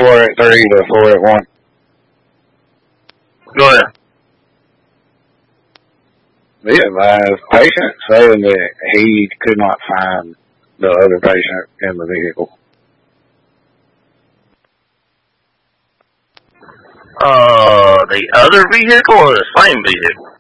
483 to 481. Go ahead. The advised patient saying that he could not find the other patient in the vehicle. The other vehicle or the same vehicle?